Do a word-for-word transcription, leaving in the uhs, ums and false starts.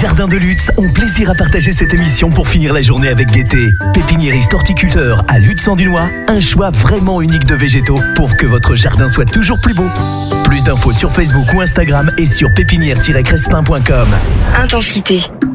Jardins de Lutz ont plaisir à partager cette émission pour finir la journée avec gaieté. Pépiniériste horticulteur à Lutz-en-Dunois, un choix vraiment unique de végétaux pour que votre jardin soit toujours plus beau. Plus d'infos sur Facebook ou Instagram et sur pépinière tiret crespin point com. Intensité,